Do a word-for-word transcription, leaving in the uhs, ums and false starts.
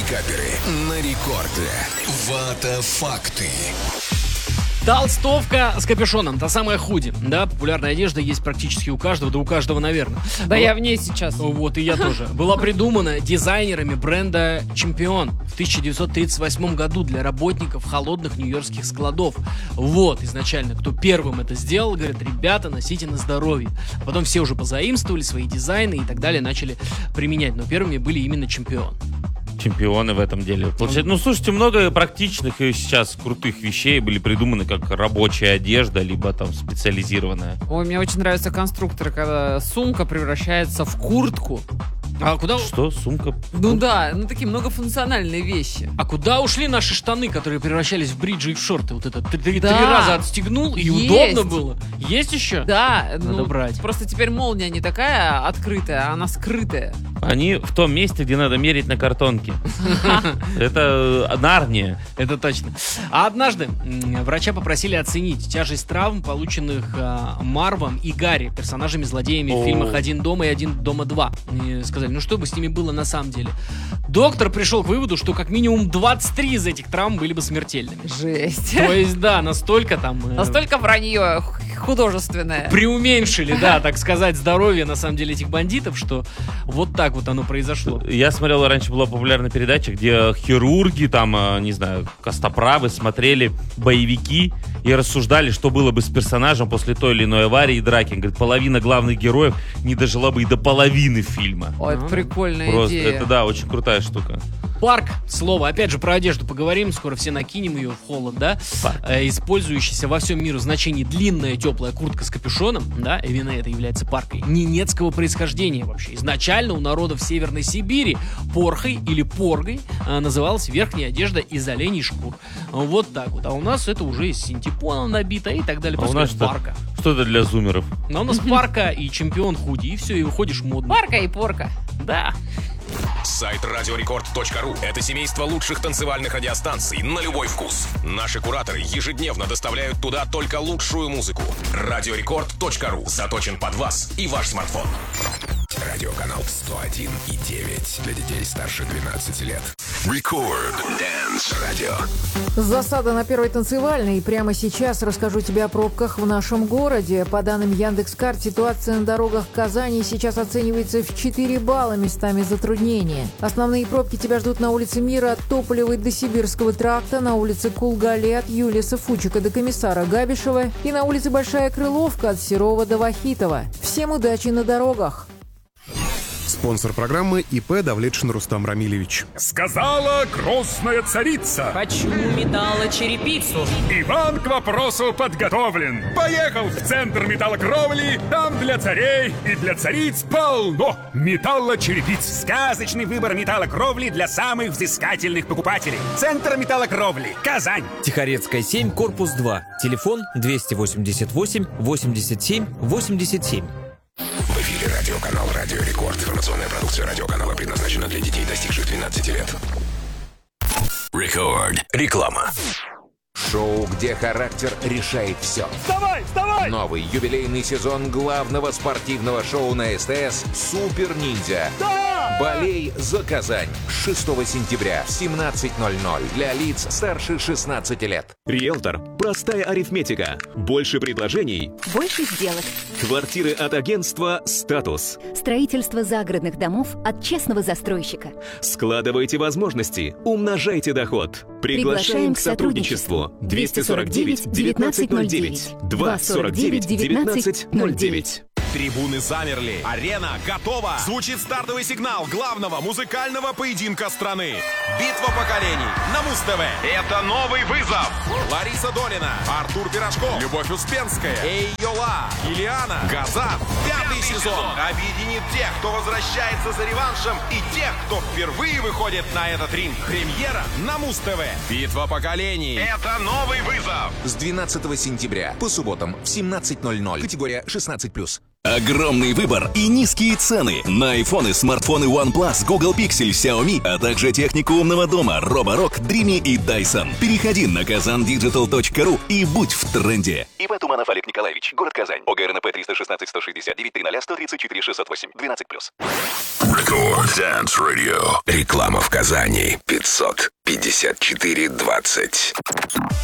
Пикаперы на рекорде. Вата факты. Толстовка с капюшоном, та самая худи. Да, популярная одежда есть практически у каждого, да у каждого, наверное. Да, Была... я в ней сейчас. Вот, и я тоже. Была придумана дизайнерами бренда «Чемпион» в тысяча девятьсот тридцать восьмом году для работников холодных нью-йоркских складов. Вот, изначально, кто первым это сделал, говорят, ребята, носите на здоровье. А потом все уже позаимствовали свои дизайны и так далее, начали применять. Но первыми были именно «Чемпион». Чемпионы в этом деле. Получается, ну, слушайте, много практичных и сейчас крутых вещей были придуманы как рабочая одежда, либо там специализированная. Ой, мне очень нравятся конструкторы, когда сумка превращается в куртку. А куда... Что? Сумка? Ну да, ну такие многофункциональные вещи. А куда ушли наши штаны, которые превращались в бриджи и в шорты? Вот это ты три, Да. три раза отстегнул, и Есть. удобно было. Есть еще? Да, Надо ну, брать. просто теперь молния не такая открытая, а она скрытая. Они в том месте, где надо мерить на картонке. Это Нарния. Это точно. А однажды м, врача попросили оценить тяжесть травм, полученных а, Марвом и Гарри, персонажами-злодеями в О. фильмах «Один дома» и «Один дома два». И сказали, ну что бы с ними было на самом деле. Доктор пришел к выводу, что как минимум двадцать три из этих травм были бы смертельными. Жесть. То есть, да, настолько там... э, Настолько вранье художественное. преуменьшили, да, так сказать, здоровье, на самом деле, этих бандитов, что вот так вот оно произошло. Я смотрел, раньше была популярная передача, где хирурги, там, э, не знаю, костоправы смотрели боевики и рассуждали, что было бы с персонажем после той или иной аварии и драки. Говорит, половина главных героев не дожила бы и до половины фильма. Ой, это Ну, прикольная Просто идея. это, да, очень крутая штука. Парк, слово, опять же про одежду поговорим, скоро все накинем ее в холод, да, Парк. э, использующийся во всем миру значение длинная теплая куртка с капюшоном, да, именно это является паркой, ненецкого происхождения вообще. Изначально у народов Северной Сибири порхой или поргой э, называлась верхняя одежда из оленей шкур. Вот так вот, а у нас это уже из синтепона набито и так далее, А у просто нас как что? парка. Что это для зумеров? А у нас парка и чемпион худи, и все, и выходишь модно. Парка и порка. Да. Сайт радиорекорд точка ру – это семейство лучших танцевальных радиостанций на любой вкус. Наши кураторы ежедневно доставляют туда только лучшую музыку. радиорекорд точка ру заточен под вас и ваш смартфон. Радиоканал сто один и девять для детей старше двенадцати лет. Рекорд Dance Radio. Засада на первой танцевальной. Прямо сейчас расскажу тебе о пробках в нашем городе. По данным Яндекс.Карт, ситуация на дорогах Казани сейчас оценивается в четыре балла, местами затруднения. Основные пробки тебя ждут на улице Мира от Тополевой до Сибирского тракта, на улице Кулгале от Юлиса Фучика до Комиссара Габишева и на улице Большая Крыловка от Серова до Вахитова. Всем удачи на дорогах! Спонсор программы ИП Давлетшин Рустам Рамилевич. Сказала грозная царица. Хочу металлочерепицу. Иван к вопросу подготовлен. Поехал в центр металлокровли. Там для царей и для цариц полно металлочерепиц. Сказочный выбор металлокровли для самых взыскательных покупателей. Центр металлокровли. Казань. Тихорецкая семь, корпус два. Телефон двести восемьдесят восемь восемьдесят семь восемьдесят семь. В эфире радиоканал «Радио Рекорд». Информационная продукция радиоканала предназначена для детей, достигших двенадцати лет. Рекорд. Реклама. Шоу, где характер решает все. Вставай, вставай! Новый юбилейный сезон главного спортивного шоу на СТС «Супер Ниндзя». Болей за Казань. шестого сентября в семнадцать ноль ноль для лиц старше шестнадцати лет. Риэлтор. Простая арифметика. Больше предложений. Больше сделок. Квартиры от агентства «Статус». Строительство загородных домов от честного застройщика. Складывайте возможности. Умножайте доход. Приглашаем к сотрудничеству. двести сорок девять девятнадцать ноль девять. два сорок девять девятнадцать ноль девять. Трибуны замерли. Арена готова. Звучит стартовый сигнал главного музыкального поединка страны. Битва поколений на Муз-ТВ. Это новый вызов. Лариса Долина, Артур Пирожков, Любовь Успенская, Эй Йола, Ильяна, Газан. Пятый сезон объединит тех, кто возвращается за реваншем, и тех, кто впервые выходит на этот ринг. Премьера на Муз-ТВ. Битва поколений. Это новый вызов. С двенадцатого сентября по субботам в семнадцать ноль ноль. Категория шестнадцать плюс. Огромный выбор и низкие цены на айфоны, смартфоны OnePlus, Google Pixel, Xiaomi, а также технику умного дома Roborock, Dreamy и Dyson. Переходи на казан диджитал точка ру и будь в тренде. ИП Туманов Олег Николаевич, город Казань. ОГРНП триста шестнадцать сто шестьдесят девять три ноль сто тридцать четыре шестьсот восемь двенадцать плюс. Record Dance Radio. Реклама в Казани. пятьсот пятьдесят четыре двадцать.